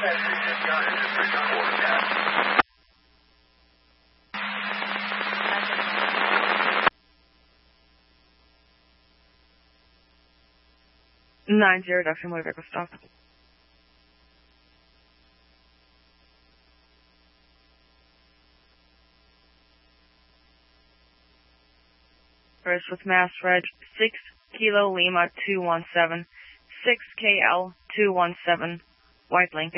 Nine zero, Dr. Motor Vehicle stop. First with Mass Reg 6 Kilo Lima 217, 6 KL 217, White Lincoln.